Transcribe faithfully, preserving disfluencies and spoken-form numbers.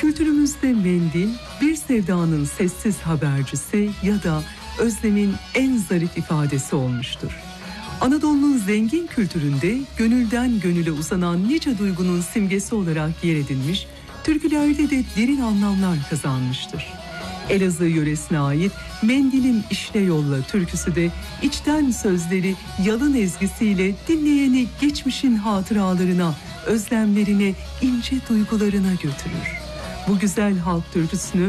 Kültürümüzde mendil, bir sevdanın sessiz habercisi ya da özlemin en zarif ifadesi olmuştur. Anadolu'nun zengin kültüründe gönülden gönüle uzanan nice duygunun simgesi olarak yer edinmiş, türkülerde de derin anlamlar kazanmıştır. Elazığ yöresine ait Mendilin İşle Yolla türküsü de içten sözleri yalın ezgisiyle dinleyeni geçmişin hatıralarına, özlemlerine, ince duygularına götürür. Bu güzel halk türküsünü